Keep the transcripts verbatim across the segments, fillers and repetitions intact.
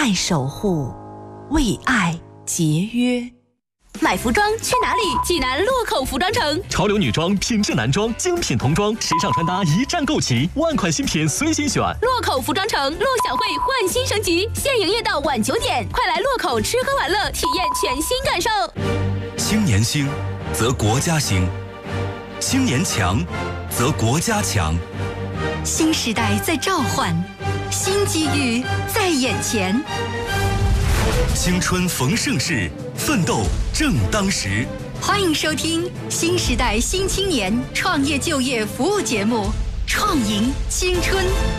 爱守护，为爱节约。 买服装去哪里？济南洛口服装城， 潮流女装、品质男装、精品童装、时尚穿搭一站购齐，万款新品随心选。 洛口服装城，陆小慧焕新升级，现营业到晚九点，快来洛口吃喝玩乐，体验全新感受。 青年兴，则国家兴；青年强，则国家强。 新时代在召唤，新机遇在眼前。 青春逢盛世，奋斗正当时。 欢迎收听新时代新青年创业就业服务节目《创迎青春》。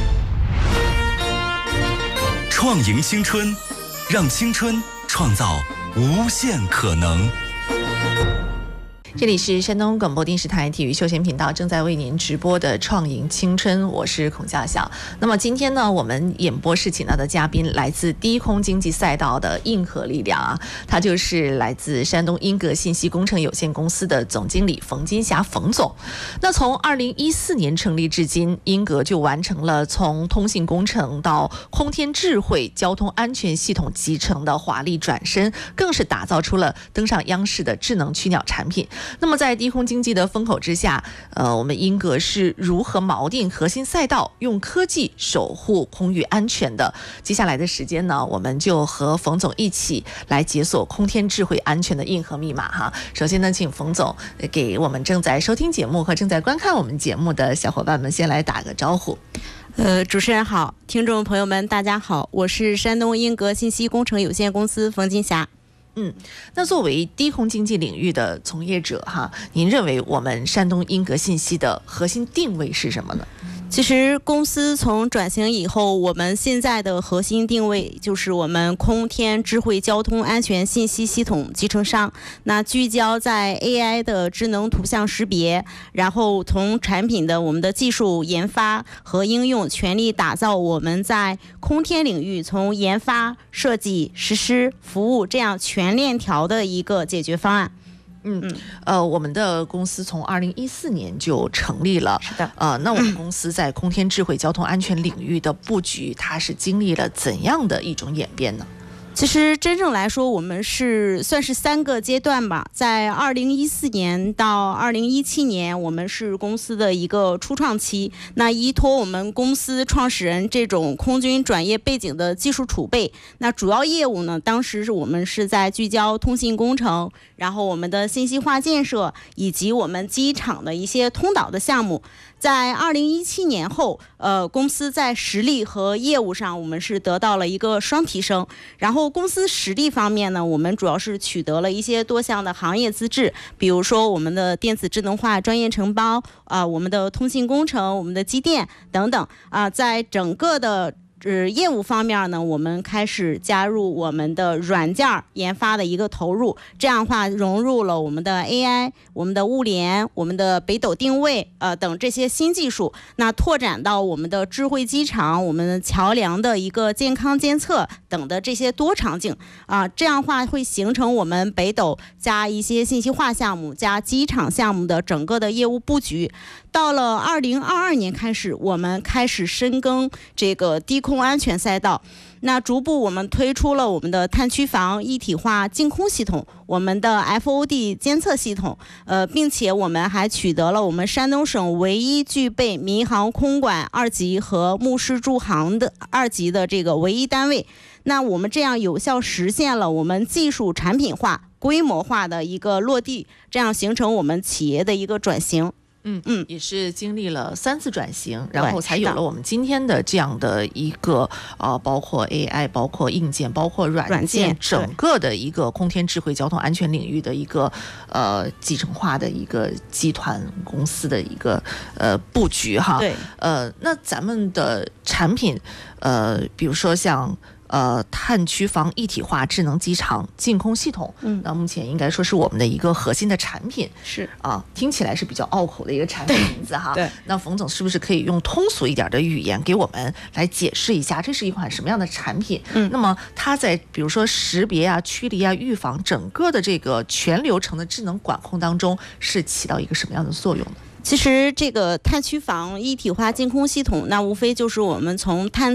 创迎青春，让青春创造无限可能。 这里是山东广播电视台体育休闲频道正在为您直播的创迎青春，我是孔笑笑。那么今天呢，我们演播室请到的嘉宾来自低空经济赛道的硬核力量啊，他就是来自山东英格信息工程有限公司的总经理冯金霞冯总。那从二零一四年成立至今，英格就完成了从通信工程到空天智慧交通安全系统集成的华丽转身，更是打造出了登上央视的智能驱鸟产品。那么在低空经济的风口之下，呃，我们英格是如何锚定核心赛道，用科技守护空域安全的？接下来的时间呢，我们就和冯总一起来解锁空天智慧安全的硬核密码哈。首先呢，请冯总给我们正在收听节目和正在观看我们节目的小伙伴们先来打个招呼。 呃，主持人好，听众朋友们大家好，我是山东英格信息工程有限公司冯金霞。 嗯，那作为低空经济领域的从业者哈，您认为我们山东英格信息的核心定位是什么呢？ 其实公司从转型以后，我们现在的核心定位就是我们空天智慧交通安全信息系统集成商。那聚焦在 A I 的智能图像识别，然后从产品的我们的技术研发和应用，全力打造我们在空天领域从研发、设计、实施、服务这样全链条的一个解决方案。 嗯嗯，呃，我们的公司从二零一四年就成立了， 是的， 呃，那我们公司在空天智慧交通安全领域的布局，它是经历了怎样的一种演变呢？ 其实真正来说，我们是算是三个阶段吧。在二零一四年到二零一七年，我们是公司的一个初创期。那依托我们公司创始人这种空军专业背景的技术储备，那主要业务呢，当时是我们是在聚焦通信工程，然后我们的信息化建设以及我们机场的一些通导的项目。在二零一七年后，呃，公司在实力和业务上，我们是得到了一个双提升。然后公司实力方面呢，我们主要是取得了一些多项的行业资质，比如说我们的电子智能化专业承包啊、呃，我们的通信工程、我们的机电等等啊、呃，在整个的呃，业务方面呢，我们开始加入我们的软件研发的一个投入，这样的话融入了我们的 A I、我们的物联、我们的北斗定位呃等这些新技术，那拓展到我们的智慧机场、我们的桥梁的一个健康监测等的这些多场景啊、呃，这样的话会形成我们北斗加一些信息化项目加机场项目的整个的业务布局。到了二零二二年开始，我们开始深耕这个低空安全赛道。那逐步我们推出了我们的碳区防一体化净空系统，我们的 F O D 监测系统，呃，并且我们还取得了我们山东省唯一具备民航空管二级和目视驻航的二级的这个唯一单位。那我们这样有效实现了我们技术产品化、规模化的一个落地，这样形成我们企业的一个转型。 嗯嗯，也是经历了三次转型，然后才有了我们今天的这样的一个呃，包括 A I、包括硬件、包括软件， 软件整个的一个空天智慧交通安全领域的一个呃集成化的一个集团公司的一个呃布局哈。 对， 呃，那咱们的产品，呃，比如说像。呃，碳区防一体化智能机场净空系统，嗯，那目前应该说是我们的一个核心的产品， 是啊，听起来是比较拗口的一个产品名字哈。 对， 那冯总是不是可以用通俗一点的语言给我们来解释一下，这是一款什么样的产品？嗯，那么它在比如说识别啊、驱离啊、预防整个的这个全流程的智能管控当中，是起到一个什么样的作用呢？ 其实这个碳区防一体化净空系统，那无非就是我们从探测、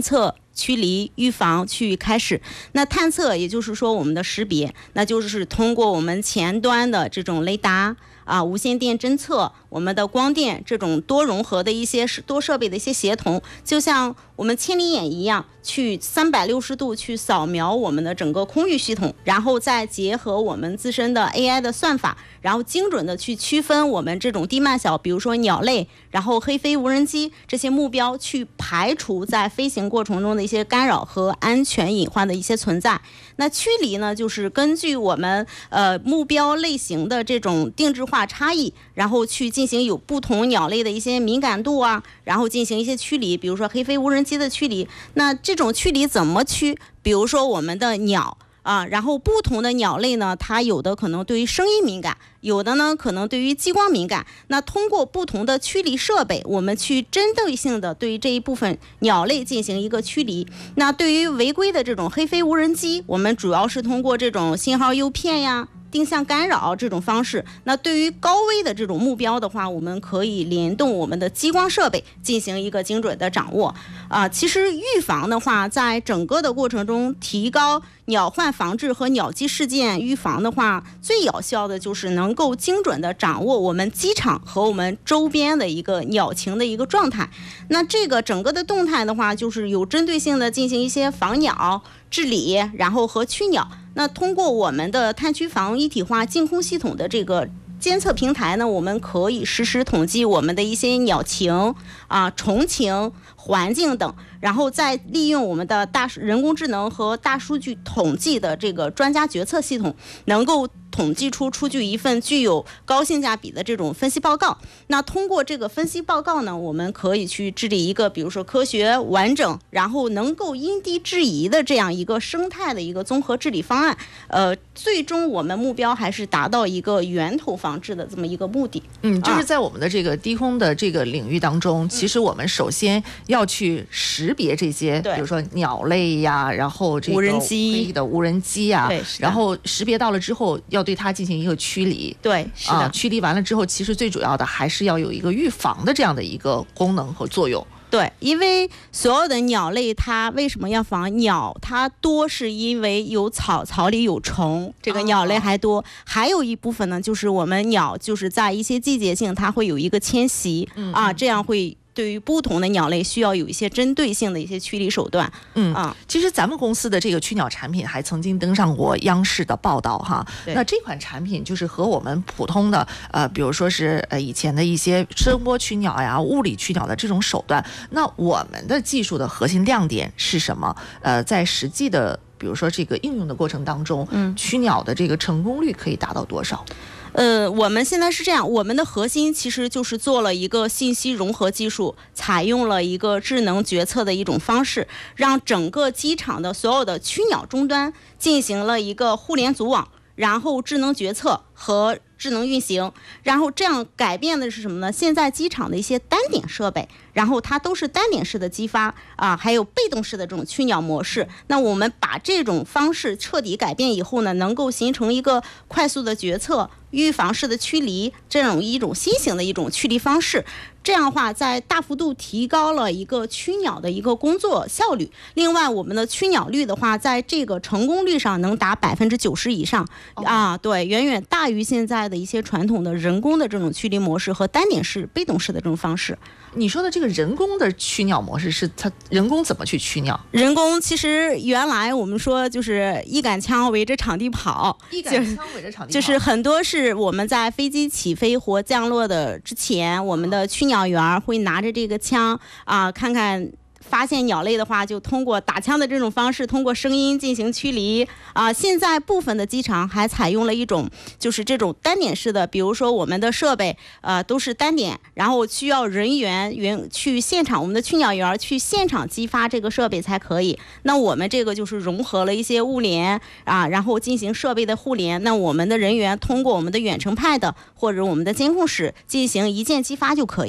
驱离、预防去开始。那探测也就是说我们的识别，那就是通过我们前端的这种雷达啊、无线电侦测，我们的光电这种多融合的一些多设备的一些协同，就像我们千里眼一样，去三百六十度去扫描我们的整个空域系统，然后再结合我们自身的 A I 的算法，然后精准的去区分我们这种低慢小，比如说鸟类，然后黑飞无人机这些目标，去排除在飞行过程中的一些干扰和安全隐患的一些存在。那驱离呢，就是根据我们呃目标类型的这种定制化差异，然后去进行有不同鸟类的一些敏感度啊，然后进行一些驱离，比如说黑飞无人机的驱离。那这种驱离怎么驱？比如说我们的鸟啊，然后不同的鸟类呢，它有的可能对于声音敏感，有的呢可能对于激光敏感。那通过不同的驱离设备，我们去针对性的对于这一部分鸟类进行一个驱离。那对于违规的这种黑飞无人机，我们主要是通过这种信号诱骗呀、定向干扰这种方式。那对于高危的这种目标的话，我们可以联动我们的激光设备进行一个精准的掌握。啊、呃，其实预防的话，在整个的过程中，提高鸟患防治和鸟击事件预防的话，最有效的就是能够精准的掌握我们机场和我们周边的一个鸟情的一个状态。那这个整个的动态的话，就是有针对性的进行一些防鸟治理，然后和驱鸟。那通过我们的探区防一体化净空系统的这个监测平台呢，我们可以实时统计我们的一些鸟情啊、虫情、环境等，然后再利用我们的大人工智能和大数据统计的这个专家决策系统，能够统计出出具一份具有高性价比的这种分析报告。那通过这个分析报告呢，我们可以去治理一个比如说科学完整，然后能够因地制宜的这样一个生态的一个综合治理方案。呃，最终我们目标还是达到一个源头防治的这么一个目的。 嗯，就是在我们的这个低空的这个领域当中，啊、其实我们首先要去识别这些，比如说鸟类呀，然后这个无人机的无人机呀， 对， 然后识别到了之后，要对它进行一个驱离。 对，是的。 啊，驱离完了之后，其实最主要的还是要有一个预防的这样的一个功能和作用。 对，因为所有的鸟类，它为什么要防鸟？它多是因为有草，草里有虫，这个鸟类还多。哦、还有一部分呢，就是我们鸟就是在一些季节性，它会有一个迁徙、嗯、啊，这样会。对于不同的鸟类，需要有一些针对性的一些驱离手段。 嗯啊，其实咱们公司的这个驱鸟产品还曾经登上过央视的报道哈。那这款产品就是和我们普通的呃，比如说是呃以前的一些声波驱鸟呀、物理驱鸟的这种手段，那我们的技术的核心亮点是什么？呃，在实际的比如说这个应用的过程当中，嗯，驱鸟的这个成功率可以达到多少？ 呃，我们现在是这样，我们的核心其实就是做了一个信息融合技术，采用了一个智能决策的一种方式，让整个机场的所有的驱鸟终端进行了一个互联组网，然后智能决策和智能运行，然后这样改变的是什么呢？现在机场的一些单点设备，然后它都是单点式的激发啊，还有被动式的这种驱鸟模式。那我们把这种方式彻底改变以后呢，能够形成一个快速的决策、预防式的驱离，这种一种新型的一种驱离方式。这样的话，在大幅度提高了一个驱鸟的一个工作效率。另外，我们的驱鸟率的话，在这个成功率上能达百分之九十以上、哦、啊，对，远远大于现在的一些传统的人工的这种驱离模式和单点式、被动式的这种方式。 你说的这个人工的驱鸟模式是它人工怎么去驱鸟？ 人工其实原来我们说就是一杆枪围着场地跑， 一杆枪围着场地跑， 就是很多是我们在飞机起飞或降落的之前，我们的驱鸟员会拿着这个枪啊、呃，看看。发现鸟类的话，就通过打枪的这种方式，通过声音进行驱离啊、呃。现在部分的机场还采用了一种就是这种单点式的，比如说我们的设备呃都是单点，然后需要人员员去现场，我们的驱鸟员去现场激发这个设备才可以。那我们这个就是融合了一些物联啊，然后进行设备的互联。那我们的人员通过我们的远程 pad 或者我们的监控室进行一键激发就可以。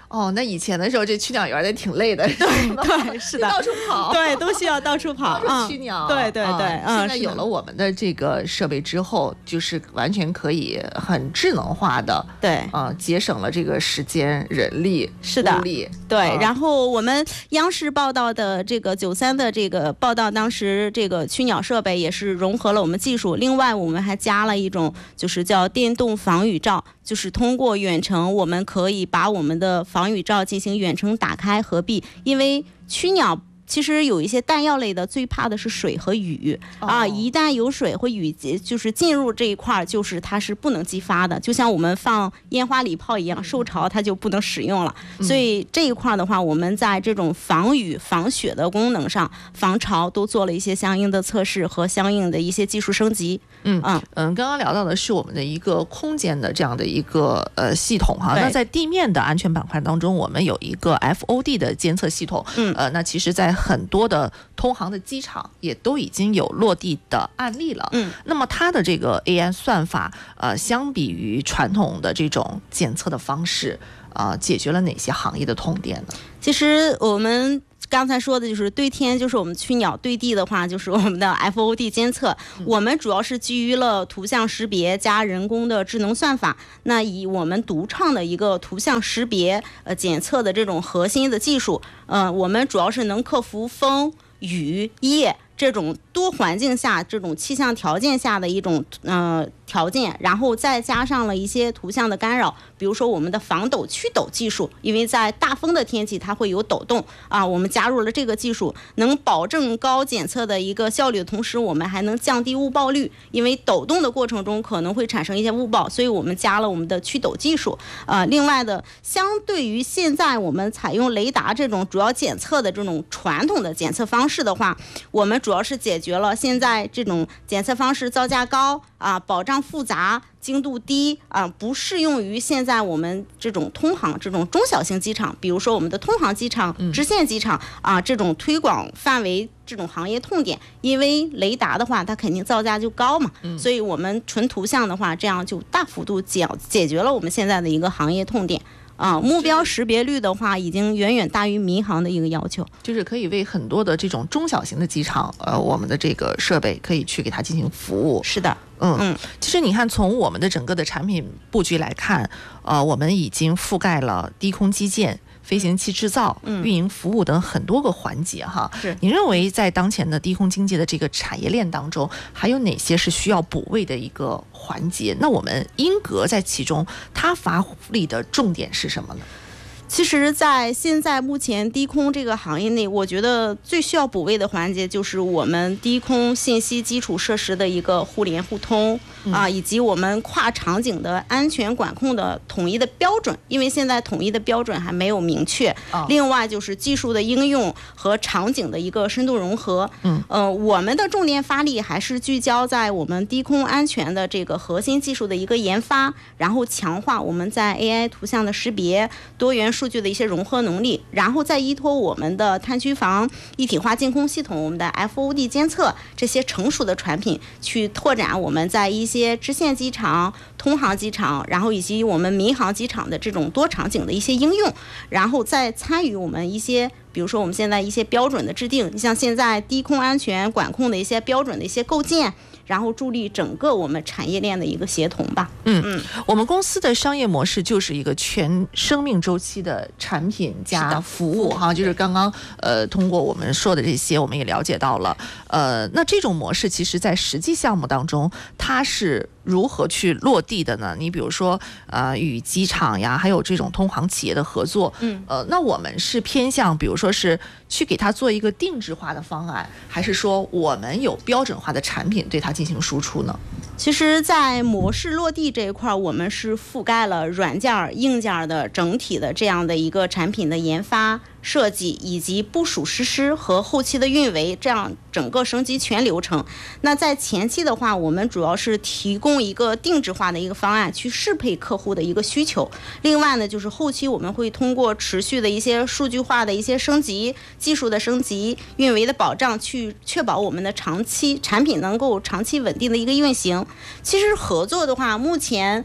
哦，那以前的时候，这驱鸟员的挺累的， 对对，是的， 到处跑， 对，都需要到处跑， 到处驱鸟。 对对对， 嗯，现在有了我们的这个设备之后，就是完全可以很智能化的， 对， 啊，节省了这个时间、人力、 是的， 物力。 对，然后我们央视报道的这个九三的这个报道，当时这个驱鸟设备也是融合了我们技术，另外我们还加了一种就是叫电动防雨罩，就是通过远程，我们可以把我们的防雨罩进行远程打开合闭，因为驱鸟其实有一些弹药类的，最怕的是水和雨、哦、啊！一旦有水或雨，就是进入这一块，就是它是不能激发的，就像我们放烟花礼炮一样，受潮它就不能使用了。嗯、所以这一块的话，我们在这种防雨、防雪的功能上，防潮都做了一些相应的测试和相应的一些技术升级。 嗯嗯嗯，刚刚聊到的是我们的一个空间的这样的一个呃系统哈。那在地面的安全板块当中，我们有一个 F O D 的监测系统。嗯，呃，那其实在很多的通航的机场也都已经有落地的案例了。嗯，那么它的这个 A I 算法，呃，相比于传统的这种检测的方式，呃，解决了哪些行业的痛点呢？ 其实我们刚才说的就是对天，就是我们驱鸟；对地的话，就是我们的 F O D 监测。嗯、我们主要是基于了图像识别加人工的智能算法，那以我们独创的一个图像识别呃检测的这种核心的技术，呃，我们主要是能克服风、雨、夜这种多环境下、这种气象条件下的一种呃条件，然后再加上了一些图像的干扰，比如说我们的防抖驱抖技术，因为在大风的天气它会有抖动啊，我们加入了这个技术，能保证高检测的一个效率的同时，我们还能降低误报率，因为抖动的过程中可能会产生一些误报，所以我们加了我们的驱抖技术。呃，另外的，相对于现在我们采用雷达这种主要检测的这种传统的检测方式的话，我们主要是解决了现在这种检测方式造价高啊，保障复杂、精度低啊，不适用于现在我们这种通航这种中小型机场，比如说我们的通航机场、支线机场啊，这种推广范围这种行业痛点，因为雷达的话，它肯定造价就高嘛，嗯、所以我们纯图像的话，这样就大幅度解解决了我们现在的一个行业痛点。啊，目标识别率的话，已经远远大于民航的一个要求， 就是可以为很多的这种中小型的机场，呃，我们的这个设备可以去给它进行服务。 是的， 嗯嗯。其实你看，从我们的整个的产品布局来看，呃，我们已经覆盖了低空基建、飞行器制造、运营服务等很多个环节哈。是，你认为在当前的低空经济的这个产业链当中，还有哪些是需要补位的一个环节？那我们英格在其中，它发力的重点是什么呢？ 其实在现在目前低空这个行业内，我觉得最需要补位的环节就是我们低空信息基础设施的一个互联互通、嗯、啊，以及我们跨场景的安全管控的统一的标准，因为现在统一的标准还没有明确、哦、另外就是技术的应用和场景的一个深度融合。嗯，呃，我们的重点发力还是聚焦在我们低空安全的这个核心技术的一个研发，然后强化我们在 A I 图像的识别、多元数据的一些融合能力，然后再依托我们的碳区防一体化净空系统、我们的 F O D 监测这些成熟的产品，去拓展我们在一些支线机场、通航机场，然后以及我们民航机场的这种多场景的一些应用，然后再参与我们一些比如说我们现在一些标准的制定，你像现在低空安全管控的一些标准的一些构建，然后助力整个我们产业链的一个协同吧。嗯嗯， 我们公司的商业模式就是一个全生命周期的产品加服务哈，就是刚刚呃通过我们说的这些，我们也了解到了，呃，那这种模式其实在实际项目当中，它是如何去落地的呢？你比如说呃与机场呀，还有这种通航企业的合作，嗯，呃，那我们是偏向比如说是去给它做一个定制化的方案，还是说我们有标准化的产品对它进行输出呢？ 其实在模式落地这一块，我们是覆盖了软件、硬件的整体的这样的一个产品的研发、设计以及部署实施和后期的运维，这样整个升级全流程。那在前期的话，我们主要是提供一个定制化的一个方案，去适配客户的一个需求。另外呢，就是后期我们会通过持续的一些数据化的一些升级、技术的升级、运维的保障，去确保我们的长期产品能够长期稳定的一个运行。其实合作的话，目前大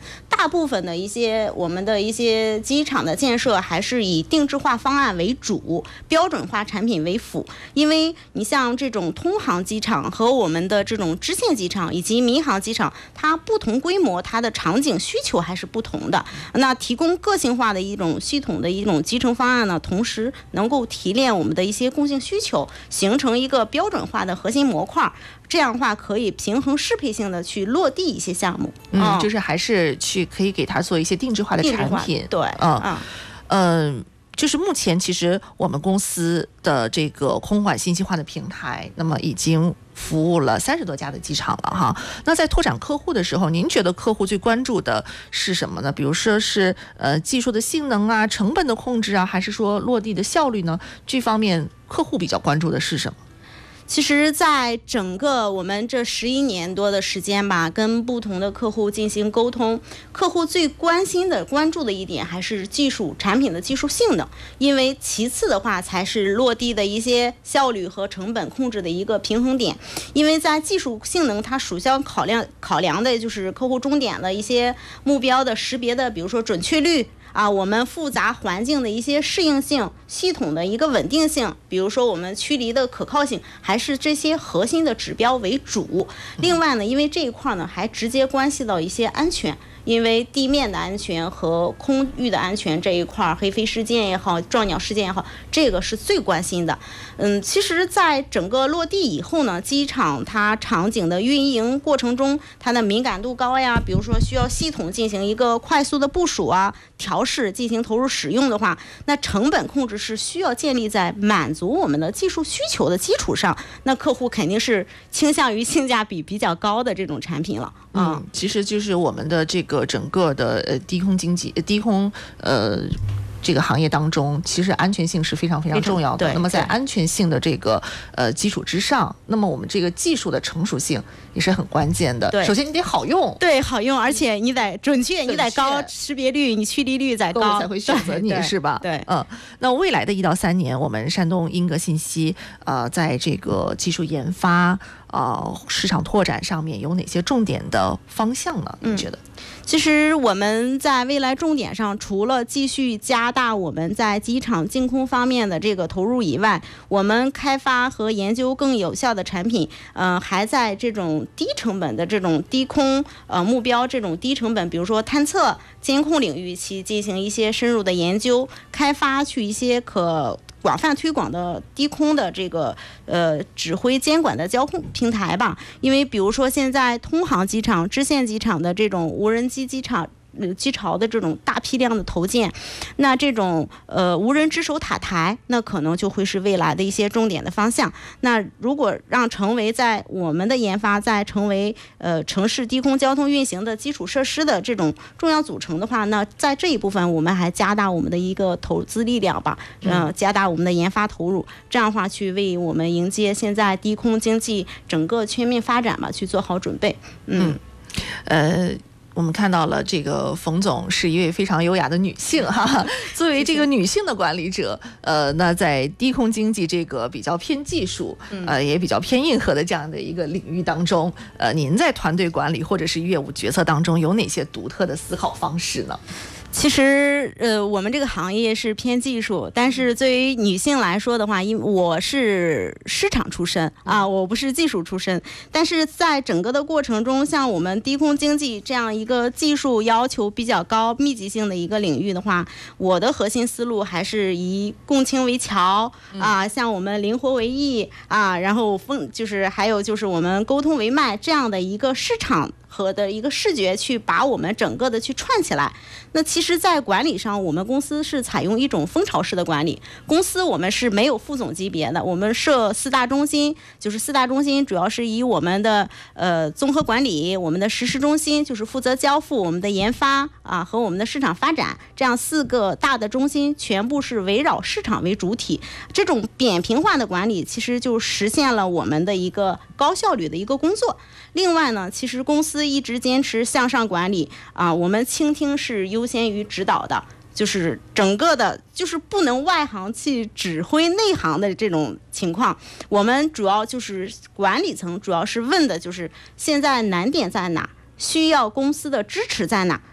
大部分的一些我们的一些机场的建设还是以定制化方案为主，标准化产品为辅。因为你像这种通航机场和我们的这种支线机场以及民航机场，它不同规模，它的场景需求还是不同的。那提供个性化的一种系统的一种集成方案呢，同时能够提炼我们的一些共性需求，形成一个标准化的核心模块。这样的话可以平衡适配性的去落地一些项目。 嗯，嗯就是还是去可以给它做一些定制化的产品。 对， 嗯嗯。呃就是目前其实我们公司的这个空管信息化的平台，那么已经服务了三十多家的机场了哈。那在拓展客户的时候，您觉得客户最关注的是什么呢？比如说是呃技术的性能啊、成本的控制啊，还是说落地的效率呢？这方面客户比较关注的是什么？ 其实在整个我们这十一年多的时间吧，跟不同的客户进行沟通，客户最关心的关注的一点还是技术产品的技术性能，因为其次的话才是落地的一些效率和成本控制的一个平衡点。因为在技术性能它首先考量考量的就是客户终点的一些目标的识别的，比如说准确率啊，我们复杂环境的一些适应性，系统的一个稳定性，比如说我们驱离的可靠性，还是这些核心的指标为主。另外呢，因为这一块呢还直接关系到一些安全，因为地面的安全和空域的安全这一块，黑飞事件也好，撞鸟事件也好，这个是最关心的。嗯，其实在整个落地以后呢，机场它场景的运营过程中，它的敏感度高呀，比如说需要系统进行一个快速的部署啊、调试，进行投入使用的话，那成本控制是需要建立在满足我们的技术需求的基础上，那客户肯定是倾向于性价比比较高的这种产品了。 嗯，嗯其实就是我们的这个整个的呃低空经济、低空呃。这个行业当中，其实安全性是非常非常重要的。那么在安全性的这个呃基础之上，那么我们这个技术的成熟性也是很关键的。首先你得好用， 对，好用，而且你得准确，你得高识别率，你驱离率再高， 才会选择你，是吧？ 对， 嗯。那未来的一到三年，我们山东英格信息呃在这个技术研发、呃市场拓展上面有哪些重点的方向呢？你觉得？ 嗯其实我们在未来重点上，除了继续加大我们在机场净空方面的这个投入以外，我们开发和研究更有效的产品，呃，还在这种低成本的这种低空呃目标这种低成本，比如说探测、监控领域去进行一些深入的研究，开发去一些可广泛推广的低空的这个呃指挥监管的交控平台吧。因为比如说现在通航机场、支线机场的这种无人机机场。机巢的这种大批量的投建，那这种呃无人值守塔台，那可能就会是未来的一些重点的方向。那如果让成为在我们的研发在成为呃城市低空交通运行的基础设施的这种重要组成的话，那在这一部分我们还加大我们的一个投资力量吧，嗯、呃，加大我们的研发投入，这样的话去为我们迎接现在低空经济整个全面发展吧去做好准备。嗯， 嗯呃。我们看到了这个冯总是一位非常优雅的女性哈，作为这个女性的管理者，呃，那在低空经济这个比较偏技术，呃，也比较偏硬核的这样的一个领域当中，呃，您在团队管理或者是业务决策当中有哪些独特的思考方式呢？ 其实，呃，我们这个行业是偏技术，但是对于女性来说的话，因为我是市场出身啊，我不是技术出身，但是在整个的过程中，像我们低空经济这样一个技术要求比较高、密集性的一个领域的话，我的核心思路还是以共轻为桥啊，像我们灵活为易啊，然后风就是还有就是我们沟通为脉这样的一个市场和的一个视觉去把我们整个的去串起来。那其实在管理上，我们公司是采用一种蜂巢式的管理，公司我们是没有副总级别的，我们设四大中心，就是四大中心主要是以我们的呃综合管理，我们的实施中心就是负责交付我们的研发啊和我们的市场发展，这样四个大的中心全部是围绕市场为主体，这种扁平化的管理其实就实现了我们的一个高效率的一个工作。另外呢，其实公司一直坚持向上管理啊，我们倾听是优先于指导的，就是整个的就是不能外行去指挥内行的这种情况。我们主要就是管理层主要是问的就是现在难点在哪，需要公司的支持在哪，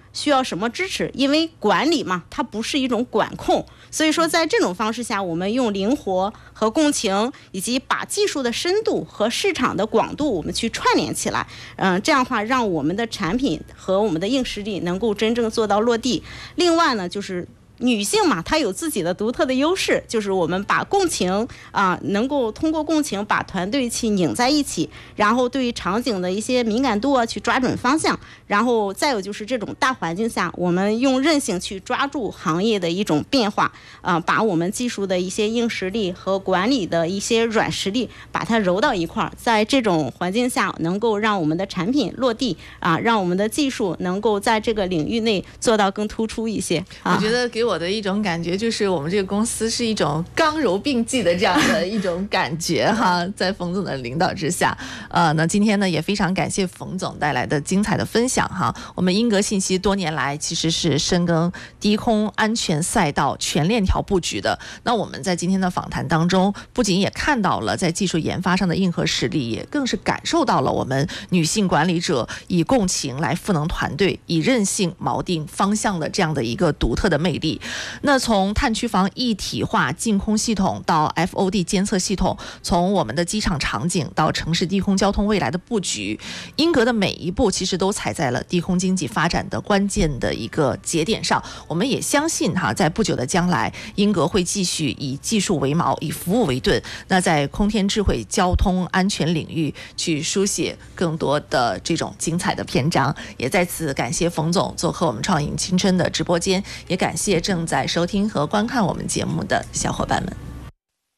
需要什么支持，因为管理嘛，它不是一种管控，所以说在这种方式下，我们用灵活和共情，以及把技术的深度和市场的广度，我们去串联起来，嗯、呃，这样的话让我们的产品和我们的硬实力能够真正做到落地。另外呢，就是女性嘛，她有自己的独特的优势，就是我们把共情啊、呃，能够通过共情把团队去拧在一起，然后对于场景的一些敏感度啊去抓准方向，然后再有就是这种大环境下，我们用韧性去抓住行业的一种变化啊、呃，把我们技术的一些硬实力和管理的一些软实力把它揉到一块儿，在这种环境下能够让我们的产品落地啊、呃，让我们的技术能够在这个领域内做到更突出一些。啊、 我觉得给我的一种感觉就是我们这个公司是一种刚柔并济的这样的一种感觉哈，在冯总的领导之下，呃，那今天呢也非常感谢冯总带来的精彩的分享哈。我们英格信息多年来其实是深耕低空安全赛道全链条布局的，那我们在今天的访谈当中，不仅也看到了在技术研发上的硬核实力，也更是感受到了我们女性管理者以共情来赋能团队，以韧性锚定方向的这样的一个独特的魅力。那从碳区房一体化净空系统到 F O D 监测系统，从我们的机场场景到城市低空交通未来的布局，英格的每一步其实都踩在了低空经济发展的关键的一个节点上。我们也相信哈，在不久的将来，英格会继续以技术为锚，以服务为盾，那在空天智慧交通安全领域去书写更多的这种精彩的篇章。也再次感谢冯总做客我们创影青春的直播间，也感谢正在收听和观看我们节目的小伙伴们。